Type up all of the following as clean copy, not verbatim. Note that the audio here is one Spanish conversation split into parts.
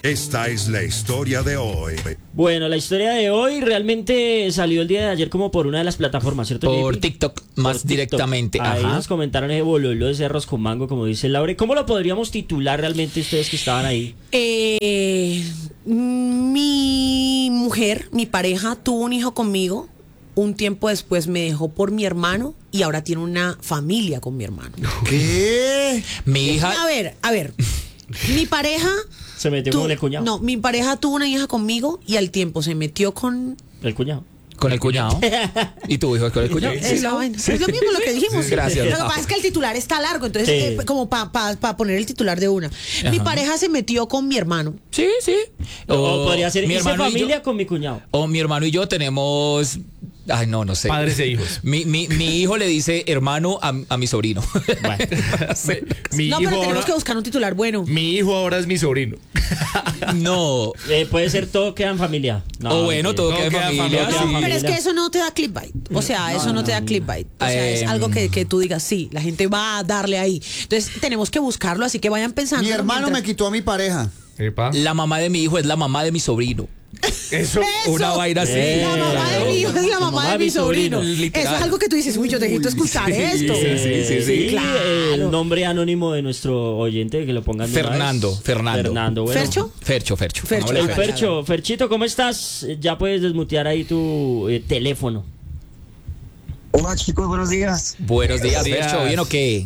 Esta es la historia de hoy. Bueno, la historia de hoy realmente salió el día de ayer como por una de las plataformas, ¿cierto? Por JP? TikTok, más TikTok. directamente. Ahí Ajá. nos comentaron ese bololo de ese arroz con mango, como dice Laure. ¿Cómo lo podríamos titular realmente ustedes que estaban ahí? Mi mujer, mi pareja, tuvo un hijo conmigo. Un tiempo después me dejó por mi hermano y ahora tiene una familia con mi hermano. ¿Qué? Mi hija. A ver. Mi pareja. Se metió con el cuñado. No, mi pareja tuvo una hija conmigo y al tiempo se metió con. El cuñado. Con el cuñado. ¿Y tu hijo es con el cuñado? Es lo mismo lo que dijimos. Sí, gracias. Lo que pasa es que el titular está largo, entonces Sí. como para poner el titular de una. Mi Ajá. pareja se metió con mi hermano. Sí, sí. O podría ser, mi hice hermano y familia yo. con mi cuñado. O mi hermano y yo tenemos. Ay, no sé. Padres e hijos. Mi hijo le dice hermano a mi sobrino. Mi No, hijo pero tenemos ahora, que buscar un titular bueno. mi hijo ahora es mi sobrino. No. Puede ser todo queda en familia. No, O bueno, mentira. todo Todo queda en queda en familia. familia. Sí. Familia. Pero es que eso no te da clickbait. O sea, eso no te da clickbait. O sea, es algo que tú digas, sí, la gente va a darle ahí. Entonces, tenemos que buscarlo, así que vayan pensando. Mi hermano me quitó a mi pareja. Epa. La mamá de mi hijo es la mamá de mi sobrino. Eso. Una vaina así. La mamá de mi hijo es la mamá de mi sobrino. Literal. Eso es algo que tú dices, uy, yo necesito escuchar esto. sí. Claro. El nombre anónimo de nuestro oyente, que lo pongan de una Fernando. vez. Fernando, bueno. ¿Fercho? Fercho. Fercho. Pongámosle El Fercho. Fercho, Ferchito, ¿cómo estás? Ya puedes desmutear ahí tu teléfono. Hola chicos, buenos días. Buenos días, Buenos días. Fercho. ¿Bien o qué?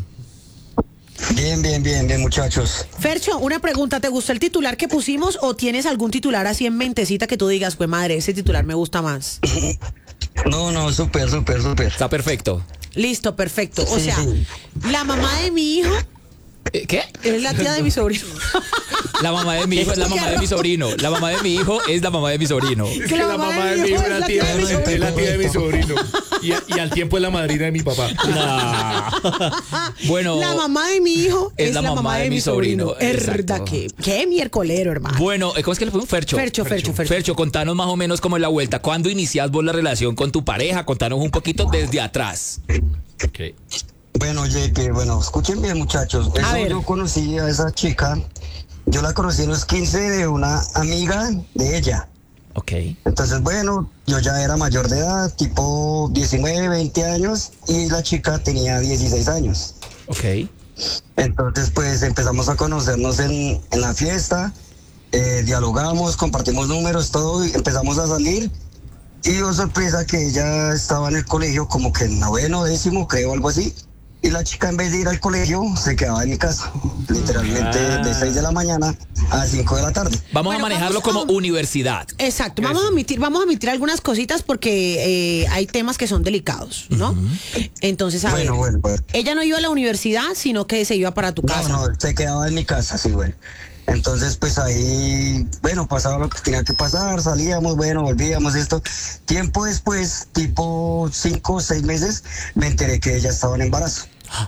Bien muchachos. Fercho, una pregunta, ¿te gustó el titular que pusimos o tienes algún titular así en mentecita que tú digas, pues madre, ese titular me gusta más? No, súper. Está perfecto. Listo, perfecto. O Sí, sea, sí. la mamá de mi hijo ¿Qué? es la tía de mi sobrino. La mamá de mi hijo es la mamá de mi sobrino. La mamá de mi hijo es la mamá de mi sobrino. Es que la mamá de mi hijo es la tía de mi sobrino. Es la tía de mi sobrino. Y al tiempo es la madrina de mi papá. Bueno, La mamá de mi hijo es la mamá de mi sobrino. Exacto. Qué miércolero, hermano. bueno, ¿cómo es que le pongo? Fercho. Fercho. Fercho, contanos más o menos cómo es la vuelta. ¿Cuándo inicias vos la relación con tu pareja? Contanos un poquito desde atrás. Ok. Bueno, JP, escuchen bien muchachos. A ver. Yo conocí a esa chica. Yo la conocí en los 15 de una amiga de ella. Ok. Entonces, yo ya era mayor de edad, tipo 19, 20 años, y la chica tenía 16 años. Ok. Entonces, pues empezamos a conocernos en la fiesta, dialogamos, compartimos números, todo, y empezamos a salir. Y oh sorpresa que ella estaba en el colegio, como que en noveno, décimo, creo, algo así. Y la chica, en vez de ir al colegio, se quedaba en mi casa, literalmente de 6 de la mañana a 5 de la tarde. Vamos Bueno, a manejarlo vamos a- como universidad. Exacto, vamos a omitir algunas cositas porque hay temas que son delicados, ¿no? Entonces, a ver, Bueno. ella no iba a la universidad, sino que se iba para tu casa. No, se quedaba en mi casa, sí, bueno. Entonces, pues ahí, pasaba lo que tenía que pasar, salíamos, volvíamos, esto. Tiempo después, tipo 5 o 6 meses, me enteré que ella estaba en embarazo.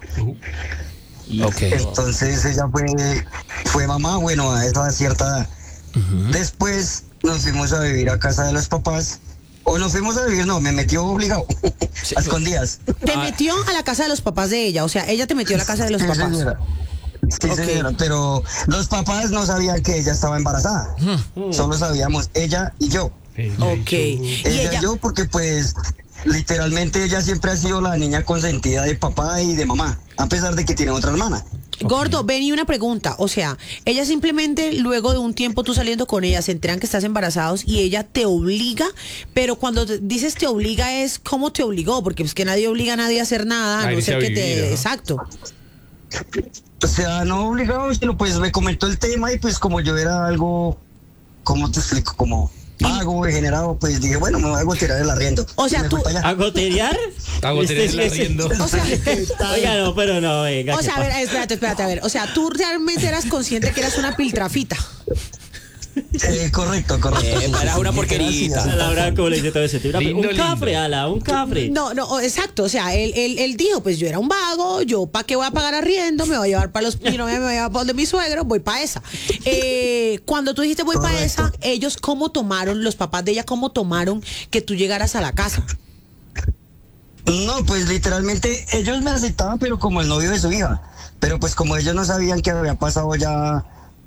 Ok. Entonces ella fue mamá, a esa cierta edad. Después nos fuimos a vivir a casa de los papás. O nos fuimos a vivir, no, me metió obligado, a escondidas. Te metió a la casa de los papás de ella, o sea, ella te metió a la casa de los Sí, papás. señora. Sí, Ok. señora, pero los papás no sabían que ella estaba embarazada. Solo sabíamos ella y yo. Ok. Y Ella ella, y yo, porque pues literalmente ella siempre ha sido la niña consentida de papá y de mamá, a pesar de que tiene otra hermana. Gordo, ven y una pregunta, o sea, ella simplemente luego de un tiempo tú saliendo con ella se enteran que estás embarazados y ella te obliga, pero cuando dices te obliga es ¿cómo te obligó? Porque es que nadie obliga a nadie a hacer nada, a A no irse ser a que vivir, ¿no? Exacto. O sea, no obligado, sino pues me comentó el tema y pues como yo era algo, ¿cómo te explico? Como pago, degenerado, pues dije, me voy a gotear el arriendo. O sea, Y me tú- fui para allá. ¿A gotear? A gotear el arriendo. O sea, Oiga, no, pero no, venga. o ¿qué sea, a pasa? ver, espérate, a ver, o sea, tú realmente eras consciente que eras una piltrafita. Correcto. Era una porquerita. A la hora, como le dice todo ese tipo. Lindo, Un cafre, lindo. Ala, un cafre. No, exacto, o sea, él dijo, pues yo era un vago, yo para qué voy a pagar arriendo, me voy a llevar para los, no me voy a llevar para donde mi suegro, voy para esa. Cuando tú dijiste voy para Correcto. esa, ellos cómo tomaron, los papás de ella cómo tomaron que tú llegaras a la casa. No, pues literalmente ellos me aceptaban, pero como el novio de su hija. Pero pues como ellos no sabían que había pasado ya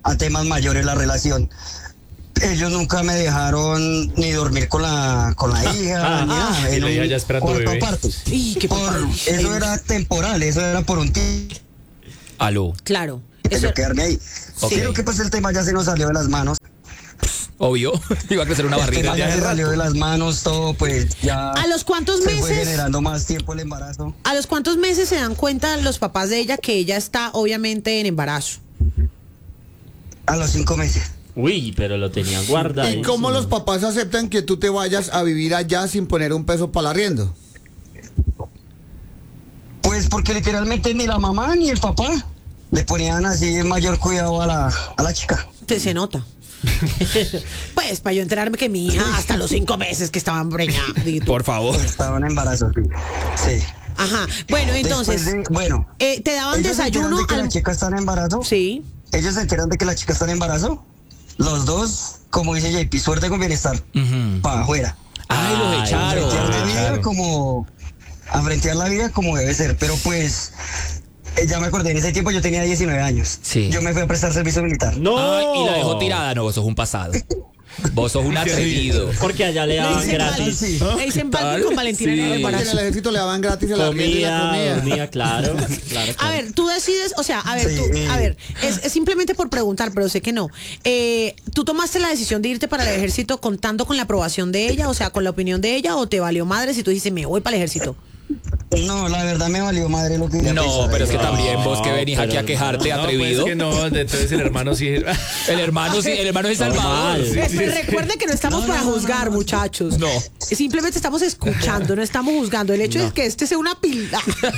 a temas mayores la relación. Ellos nunca me dejaron ni dormir con la hija, ni nada. y la hija ya esperando cuarto bebé. aparte. Eso era temporal, eso era por un tiempo. Aló. Claro. Que yo quedarme ahí. Ok. Creo que pues el tema ya se nos salió de las manos. Obvio. Iba a crecer una El barriga. tema ya se salió de las manos, todo pues ya. ¿A los cuántos se fue meses? generando más tiempo el embarazo. ¿A los cuántos meses se dan cuenta los papás de ella que ella está obviamente en embarazo? A los 5 meses. Uy, pero lo tenían guardado. ¿Y cómo los papás aceptan que tú te vayas a vivir allá sin poner un peso para el arriendo? Pues porque literalmente ni la mamá ni el papá le ponían así mayor cuidado a la chica. Se nota. Pues para yo enterarme que mi hija hasta los 5 meses que estaban preñada. Por favor. Estaba en embarazo, sí. Ajá. Bueno, entonces, Después bueno, ¿te daban ellos se enteran desayuno? de que la chica está en embarazo. Sí. Ellos se enteran de que la chica está en embarazo. Los dos, como dice JP, suerte con bienestar. Para afuera. Ay, los Ay, echaron. Frentear la vida echaron. como a frentear la vida como debe ser, pero pues ya me acordé, en ese tiempo yo tenía 19 años. Sí. Yo me fui a prestar servicio militar. No. Ay, y la dejó tirada. No, vos sos un pasado. Vos sos un atrevido. Porque allá le Le daban dicen gratis. Sí. Le dicen Balvin con Valentina Sí. en el Porque en embarazo. el ejército le daban gratis el arriendo y la Comida, comida. dormía, claro. A ver, tú decides, o sea, a ver, Sí. es simplemente por preguntar, pero sé que no. ¿Tú tomaste la decisión de irte para el ejército contando con la aprobación de ella, o sea, con la opinión de ella, o te valió madre si tú dices, me voy para el ejército? No, la verdad me valió madre lo que ella No, pensaba. pero es que también vos que venís aquí a pero quejarte, No, pues atrevido. es que no, entonces el hermano sí. El hermano sí, el hermano es el Salvador. Normal. Recuerde que no estamos para juzgar, muchachos. No. Simplemente estamos escuchando, no estamos juzgando. El hecho es que este sea una pila.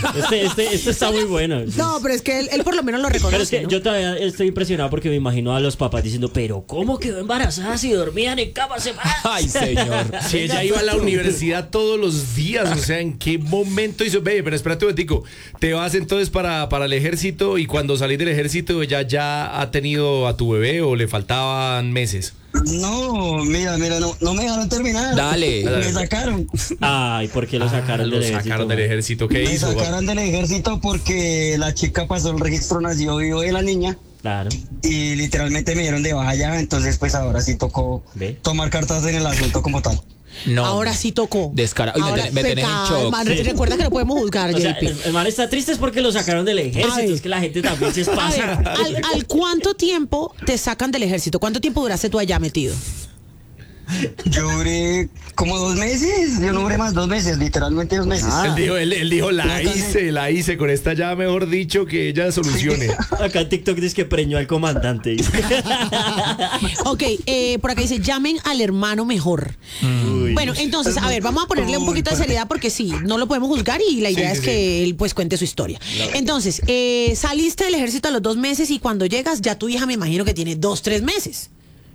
Este está muy bueno. No, pero es que él por lo menos lo reconoce. Pero es que ¿no? yo todavía estoy impresionado porque me imagino a los papás diciendo, pero ¿cómo quedó embarazada si dormían en cama separadas? Ay, señor. Si ella iba a la universidad todos los días, o sea, ¿en qué momento hizo? Ve, pero espérate un momentico, te vas entonces para el ejército y cuando salís del ejército ella ya ha tenido a tu bebé o le faltaban meses. No, mira, no me dejaron terminar. Dale. Me sacaron. Ay, ¿por qué lo sacaron Lo del ejército? sacaron del ejército. ¿Qué Me hizo? sacaron del ejército porque la chica pasó el registro nació vivo de la niña Claro. y literalmente me dieron de baja ya, entonces pues ahora sí tocó Ve. tomar cartas en el asunto como tal. No. Ahora sí tocó. Descarado. Uy, me tenés en shock. Man, recuerda que no podemos juzgar, O sea, JP. el man está triste es porque lo sacaron del ejército. Ay. Es que la gente también se A ver, pasa. ¿al cuánto tiempo te sacan del ejército? ¿Cuánto tiempo duraste tú allá metido? Yo duré como 2 meses, yo no duré más 2 meses, literalmente 2 meses. Él dijo, la No, hice, con esta ya mejor dicho que ella solucione. Acá en TikTok dice que preñó al comandante. Ok, por acá dice, llamen al hermano mejor. Uy. Bueno, entonces, a ver, vamos a ponerle un poquito de seriedad porque sí, no lo podemos juzgar y la idea es que él pues cuente su historia. Entonces, saliste del ejército a los 2 meses y cuando llegas ya tu hija me imagino que tiene 2, 3 meses.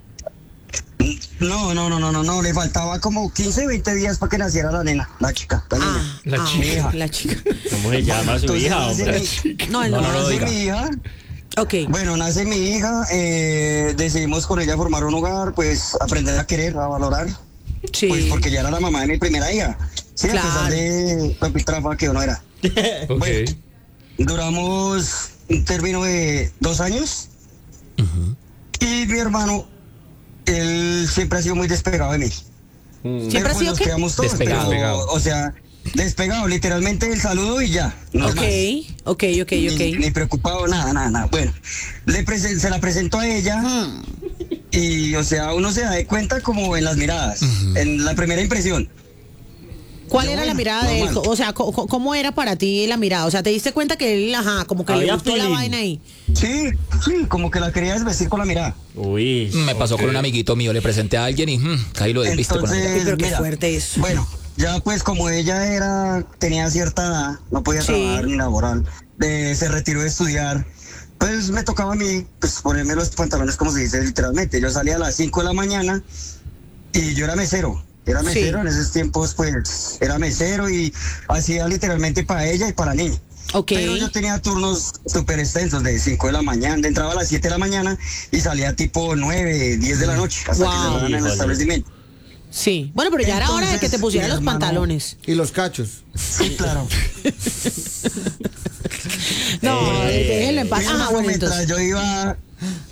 No, le faltaba como 15, 20 días para que naciera la nena, la chica, la niña. La chica. La chica. ¿Cómo se llama su Entonces, hija, nace hombre? No, el nombre. nace diga. mi hija. Ok. Bueno, nace mi hija, decidimos con ella formar un hogar, pues aprender a querer, a valorar, Sí. pues porque ya era la mamá de mi primera hija. Sí, Claro. a pesar de la pistrafa que uno era. Ok. Bueno, duramos un término de 2 años y mi hermano, él siempre ha sido muy despegado de mí. ¿Siempre ha Pero, pues, sido nos qué? quedamos todos, Despegado. pero, o sea, despegado, literalmente el saludo y ya. no Ok, más. ok. Ni preocupado, nada. Bueno, se la presentó a ella y, o sea, uno se da de cuenta como en las miradas, en la primera impresión. ¿Cuál Yo, era la bueno, mirada de él? normal. O sea, ¿cómo era para ti la mirada? O sea, ¿te diste cuenta que él, como que le Había gustó la feeling. vaina ahí? Sí, como que la quería desvestir con la mirada. Uy. Me pasó con un amiguito mío, le presenté a alguien y caí lo desviste con la mirada. Pero qué mira, fuerte eso. Bueno, ya pues como ella tenía cierta edad, no podía Sí. trabajar ni laboral, se retiró de estudiar, pues me tocaba a mí pues ponerme los pantalones como se dice literalmente. Yo salía a las 5 de la mañana y yo era mesero. Sí. En esos tiempos pues era mesero y hacía literalmente para ella y para la niña. Ok. Pero yo tenía turnos súper extensos de 5 de la mañana, entraba a las 7 de la mañana y salía tipo 9, 10 de la noche hasta que Wow. se fueran en el Híjole. establecimiento. Sí. Bueno, pero ya era hora de que te Entonces, pusieran mi los hermano- pantalones. Y los cachos. Sí, claro. No, déjenlo en paz. Mi Ah, hermano, bueno, mientras entonces. yo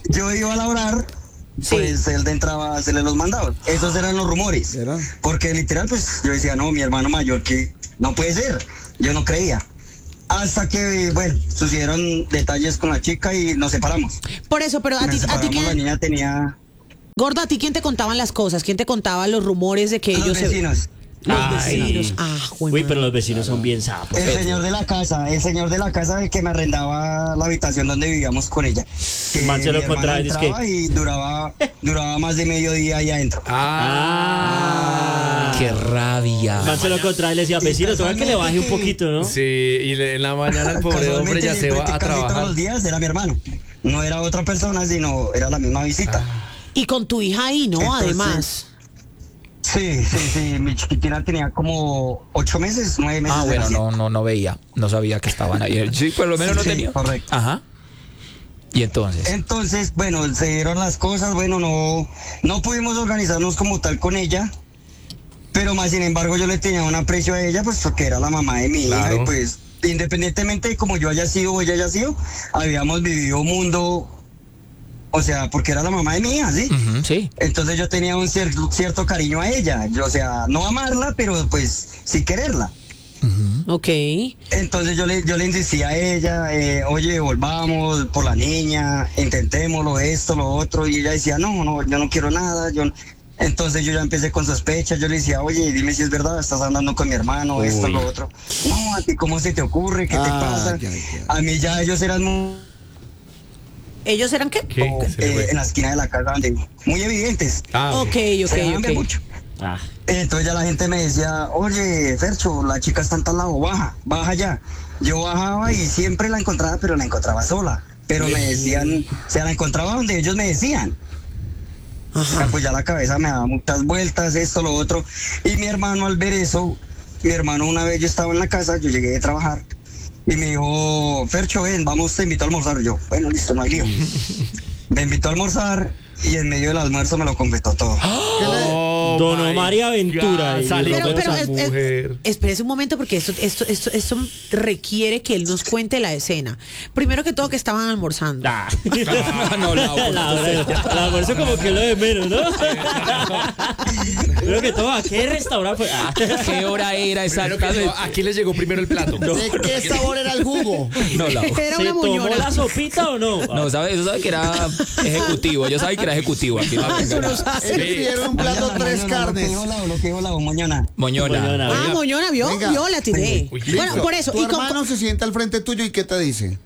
yo iba a laborar, pues él de entraba a hacerle los mandados. Esos eran los rumores. ¿Era? Porque literal, pues yo decía, no, mi hermano mayor, que no puede ser. Yo no creía. Hasta que, bueno, sucedieron detalles con la chica y nos separamos. Por eso, pero Nos separamos, la niña tenía Gorda, ¿a ti quién te contaban las cosas? ¿Quién te contaba los rumores de que los ellos vecinos. Los Ay. vecinos. Uy, pero los vecinos son bien sapos. El señor de la casa, el que me arrendaba la habitación donde vivíamos con ella. Que Man, se lo mi hermana encontraba y dice entraba y duraba más de mediodía ahí adentro. ¡Qué rabia! Man se lo encontraba y le decía, vecino, toca que le baje un poquito, ¿no? Sí, y en la mañana el pobre hombre ya se va a Casi todos trabajar. los días era mi hermano. No era otra persona, sino era la misma visita. Y con tu hija ahí, ¿no? Entonces, Además. Sí. Mi chiquitina tenía como 8 meses, 9 meses. Ah, de bueno, nacida. no veía, no sabía que estaban ahí. Sí, por lo menos no Sí, tenía. correcto. Ajá. Y entonces, Entonces, bueno, se dieron las cosas, bueno, no pudimos organizarnos como tal con ella, pero más sin embargo yo le tenía un aprecio a ella, pues porque era la mamá de mi hija, Claro. y pues independientemente de como yo haya sido o ella haya sido, habíamos vivido un mundo, o sea, porque era la mamá de mi hija, ¿sí? ujú, sí. Entonces yo tenía un cierto cariño a ella, o sea, no amarla, pero pues sí quererla. Ok. Entonces yo le insistía a ella, oye, volvamos por la niña, intentémoslo, esto, lo otro, y ella decía, no, yo no quiero nada, Entonces yo ya empecé con sospechas, yo le decía, oye, dime si es verdad, estás andando con mi hermano, esto, lo otro. No, a ti, ¿cómo se te ocurre? ¿Qué te pasa? Ya. A mí ya ellos eran ¿Ellos eran qué? ¿Qué? Se le fue. en la esquina de la casa, muy evidentes. Ok, Se dejaban ver ok. mucho. Ah, Entonces ya la gente me decía, oye, Fercho, la chica está en tal lado, baja ya. Yo bajaba y siempre la encontraba, pero la encontraba sola. Pero me decían, o sea, la encontraba donde ellos me decían. O sea, pues ya la cabeza me daba muchas vueltas, esto, lo otro. Y mi hermano al ver eso, mi hermano una vez yo estaba en la casa, yo llegué de trabajar, y me dijo, Fercho, ven, vamos, te invito a almorzar. Yo, bueno, listo, no hay lío. Me invitó a almorzar y en medio del almuerzo me lo confesó todo. Oh, Don my Omar y Aventura. God, Y salí Pero- con Pero esa mujer. espérese un momento porque esto requiere que él nos cuente la escena. Primero que todo que estaban almorzando. Ah. No, La almuerzo como que lo de menos, ¿no? Creo que todo, ¿a qué restaurante fue? Ah. ¿qué hora era Primero que exactamente? todo, ¿a quién les llegó primero el plato? ¿De qué sabor era el jugo? No, Era ¿Se una tomó muñona. la sopita o no? No, eso sabe que era ejecutivo. Yo sabía que era ejecutivo. Aquí no Eso venga no nada. sabe. Él pidieron un plato, Mañana, 3 mañana, carnes. Lo que dijo la mañana. Moñona. Moñona. Ah, Venga. Moñona, ¿vio? Venga. Yo la tiré. Uy, Bueno, Listo. por eso. Tu Y con- hermano se sienta al frente tuyo y ¿qué te dice?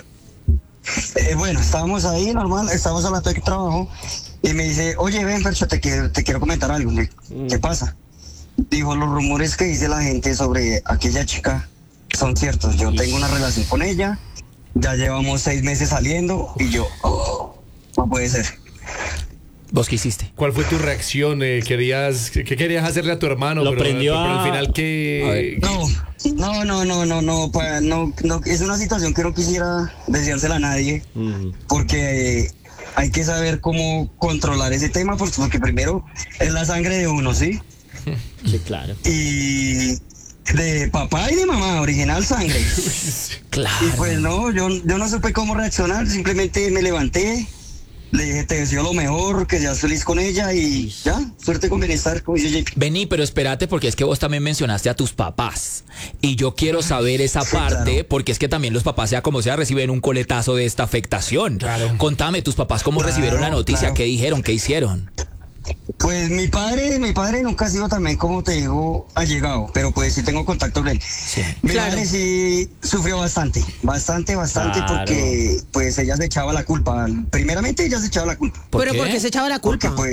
Bueno, estábamos ahí, normal, estábamos hablando de trabajo, y me dice, oye, ven, Fercho, te quiero comentar algo. Le digo, ¿qué pasa? Dijo, los rumores que dice la gente sobre aquella chica son ciertos. Yo tengo una relación con ella, ya llevamos 6 meses saliendo, y yo, no puede ser. ¿Vos qué hiciste? ¿Cuál fue tu reacción? ¿Qué querías hacerle a tu hermano? Lo pero, prendió pero a- al final A que... No, pues, no, es una situación que no quisiera deseársela a nadie, porque hay que saber cómo controlar ese tema, porque primero es la sangre de uno, ¿sí? Sí, claro. Y de papá y de mamá, original sangre. Claro. Y pues no, yo no supe cómo reaccionar, simplemente me levanté, le dije, te deseo lo mejor, que seas feliz con ella y ya, suerte con bienestar, como dice JP. Vení, pero espérate porque es que vos también mencionaste a tus papás y yo quiero saber esa parte claro. porque es que también los papás, sea como sea, reciben un coletazo de esta afectación. Claro. Contame, tus papás cómo Claro, recibieron la noticia, claro. qué dijeron, qué hicieron. Pues mi padre nunca ha sido también, como te digo, allegado, pero pues sí tengo contacto con él. Mi Claro. madre sí sufrió bastante, Claro. porque pues ella se echaba la culpa. Primeramente ella se echaba la culpa. ¿Por Pero qué? ¿por qué se echaba la Porque culpa?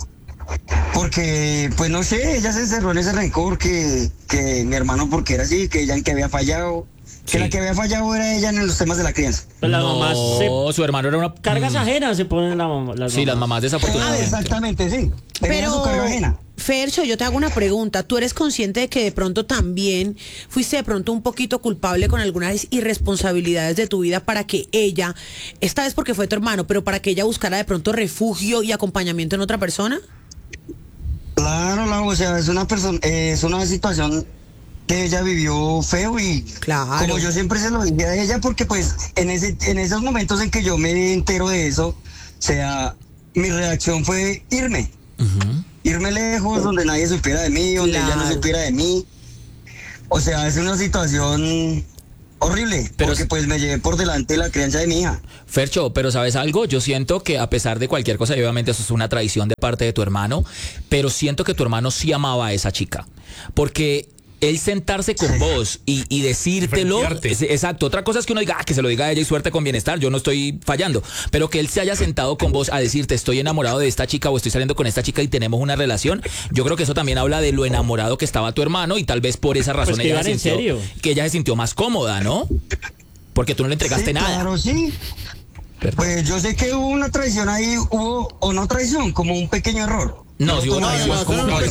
pues no sé, ella se encerró en ese rencor que mi hermano porque era así, que ella en que había fallado, que Sí. la que había fallado era ella en los temas de la crianza. Pues las mamás se... No, su hermano era una... Cargas ajenas se ponen las mamás. Sí, las mamás desafortunadamente. Exactamente, sí. Tenía su carga ajena. Fercho, yo te hago una pregunta. ¿Tú eres consciente de que de pronto también fuiste de pronto un poquito culpable con algunas irresponsabilidades de tu vida para que ella, esta vez porque fue tu hermano, pero para que ella buscara de pronto refugio y acompañamiento en otra persona? Claro, o sea, es una situación que ella vivió feo y Claro. como yo siempre se lo dije a ella, porque pues en esos momentos en que yo me entero de eso, sea, mi reacción fue irme. Irme lejos, donde nadie supiera de mí, donde ella no supiera de mí. O sea, es una situación horrible, Pero porque pues me llevé por delante la crianza de mi hija. Fercho, pero ¿sabes algo? Yo siento que a pesar de cualquier cosa, y obviamente eso es una traición de parte de tu hermano, pero siento que tu hermano sí amaba a esa chica. Porque él sentarse con vos y decírtelo, exacto. Otra cosa es que uno diga, que se lo diga a ella y suerte con bienestar, yo no estoy fallando, pero que él se haya sentado con vos a decirte, estoy enamorado de esta chica o estoy saliendo con esta chica y tenemos una relación, yo creo que eso también habla de lo enamorado que estaba tu hermano y tal vez por esa razón Pues que ella van en serio. que ella se sintió más cómoda, ¿no? Porque tú no le entregaste Sí, nada. Claro, sí. Perdón. Pues yo sé que hubo una traición ahí, o no traición, como un pequeño error. No, si hubo No, traición, no, ¿cómo no, que no,